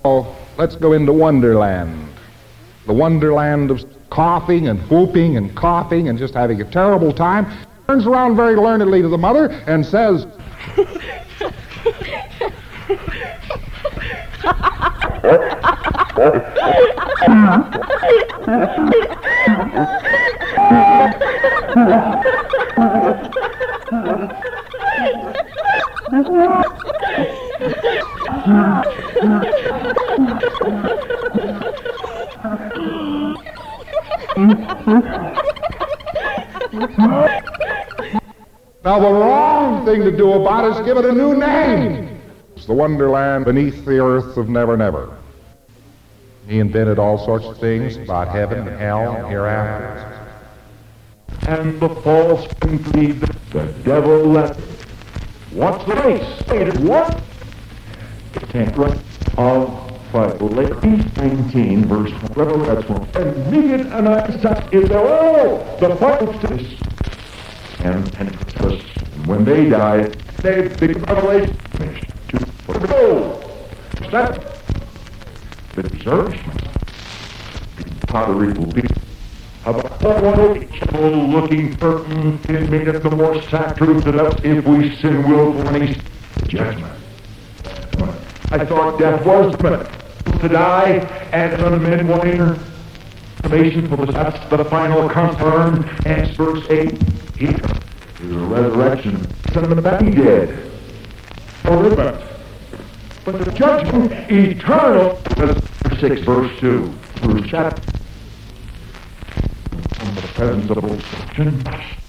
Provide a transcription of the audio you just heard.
Oh, let's go into Wonderland. The Wonderland of coughing and whooping and coughing and just having a terrible time. Turns around very learnedly to the mother and says, now the wrong thing to do about it is give it a new name. It's the Wonderland beneath the earth of Never Never. He invented all sorts of things about heaven and hell and hereafter. And the false believe the devil left. What's the race? Stated what? The 10th right of Bible. Leviticus 19, verse 12. That's one. And Megan and Isaac is there. Oh, the Bible says. And when they died, they big revelation to go. That the discouragement. Pottery will be about looking for can make it the more sad truth that us if we sin willfully judgment. I thought death was to die, and some men wanting information for that's the final confirmed, and verse 8, the resurrection, son of the back dead. But the judgment eternal, verse 6, verse 2, verse chapter, from the presence of obstruction,